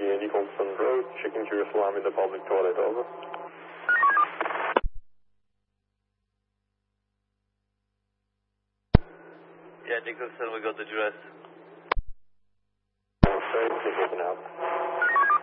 India Nicholson Road, checking Jerusalem in the public toilet, over. Yeah, Nicholson, we got the address. Sorry, taking out.